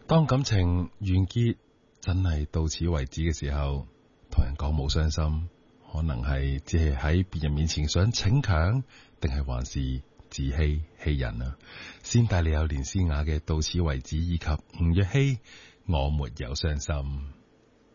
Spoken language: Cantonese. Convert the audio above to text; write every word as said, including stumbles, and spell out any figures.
當感情完結真係到此為止嘅時候，同人講冇傷心，可能係只係喺別人面前想逞強，定係還是自欺欺人啊？先帶你有連詩雅嘅到此為止，以及吳若希我沒有傷心。